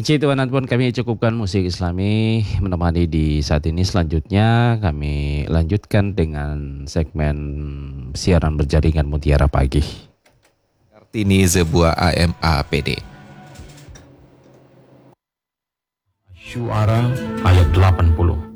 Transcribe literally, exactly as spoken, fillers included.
Puji Tuhan pun kami cukupkan musik Islami menemani di saat ini. Selanjutnya kami lanjutkan dengan segmen siaran berjaringan Mutiara Pagi. Kartini sebuah A M A P D. Syuara ayat delapan puluh.